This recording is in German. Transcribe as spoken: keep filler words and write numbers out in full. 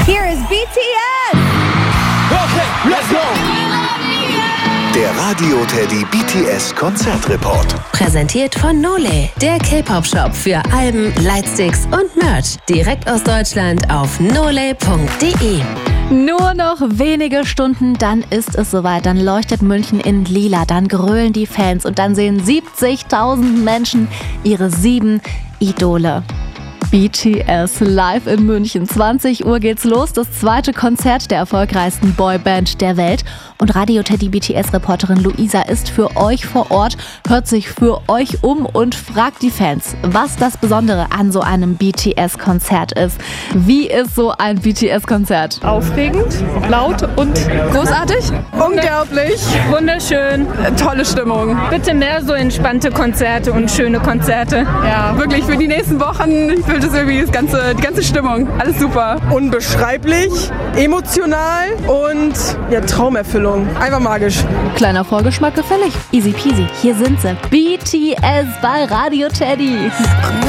Here is B T S. Okay, let's go. Der Radio Teddy B T S Konzertreport. Präsentiert von Nole, der K-Pop-Shop für Alben, Lightsticks und Merch. Direkt aus Deutschland auf nole punkt de. Nur noch wenige Stunden, dann ist es soweit. Dann leuchtet München in lila, dann grölen die Fans und dann sehen siebzigtausend Menschen ihre sieben Idole. B T S live in München. zwanzig Uhr geht's los. Das zweite Konzert der erfolgreichsten Boyband der Welt. Und Radio Teddy B T S-Reporterin Luisa ist für euch vor Ort, hört sich für euch um und fragt die Fans, was das Besondere an so einem B T S-Konzert ist. Wie ist so ein B T S-Konzert? Aufregend, laut und großartig. Unglaublich. Wunderschön. Tolle Stimmung. Bitte mehr so entspannte Konzerte und schöne Konzerte. Ja, wirklich für die nächsten Wochen füllt es irgendwie das ganze, die ganze Stimmung. Alles super. Unbeschreiblich, emotional und ja, Traumerfüllung. Einfach magisch. Kleiner Vorgeschmack gefällig. Easy peasy. Hier sind sie. B T S bei Radio Teddy.